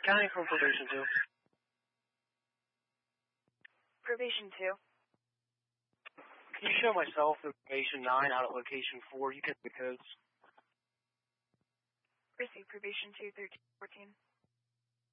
Counting from probation 2. Probation 2. Can you show myself in probation 9 out at location 4? You get the codes. Received probation 2, 13, 14.